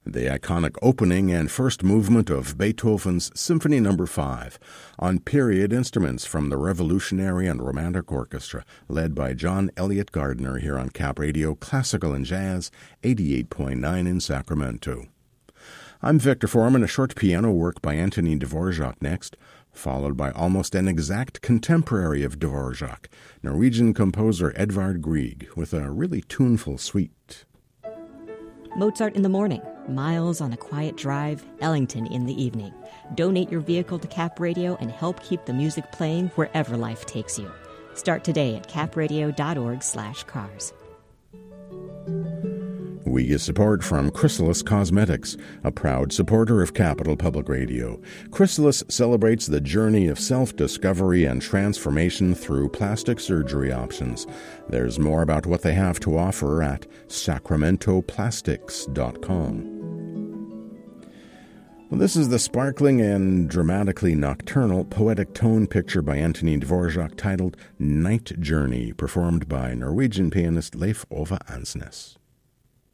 the iconic opening and first movement of Beethoven's Symphony No. 5, on period instruments from the Revolutionary and Romantic Orchestra, led by John Elliott Gardner here on Cap Radio Classical and Jazz, 88.9 in Sacramento. I'm Victor Foreman. A short piano work by Antonin Dvorak next, followed by almost an exact contemporary of Dvorak, Norwegian composer Edvard Grieg, with a really tuneful suite. Mozart in the morning, Miles on a quiet drive, Ellington in the evening. Donate your vehicle to Cap Radio and help keep the music playing wherever life takes you. Start today at capradio.org/cars. We get support from Chrysalis Cosmetics, a proud supporter of Capital Public Radio. Chrysalis celebrates the journey of self-discovery and transformation through plastic surgery options. There's more about what they have to offer at sacramentoplastics.com. Well, this is the sparkling and dramatically nocturnal poetic tone picture by Antonin Dvorak titled Night Journey, performed by Norwegian pianist Leif Ove Ansnes.